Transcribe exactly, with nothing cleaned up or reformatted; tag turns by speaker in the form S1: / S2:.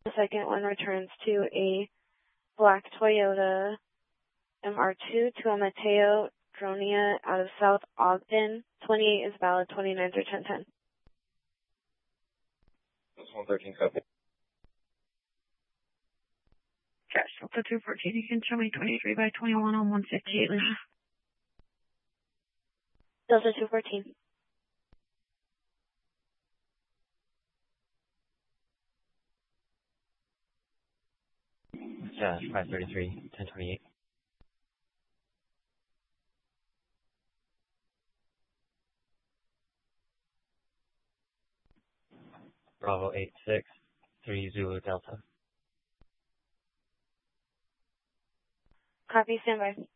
S1: The second one returns to a black Toyota M R two to a Mateo Dronia out of South Ogden. twenty-eight is valid, twenty-nine through ten ten.
S2: That's one thirteen copy.
S1: Yes, Delta two fourteen, you can show me twenty-three by twenty-one on one fifty-eight Lima. Delta two fourteen.
S3: Yeah, five thirty-three, ten twenty-eight. Bravo eight six, three Zulu Delta.
S1: Copy, standby.